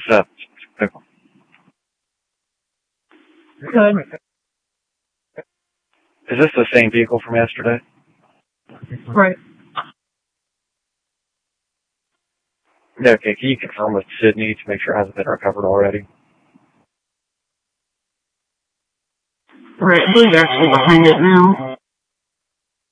7. Good. Is this the same vehicle from yesterday? Right. Okay, can you confirm with Sydney to make sure it hasn't been recovered already? Right, I believe they're actually behind it now.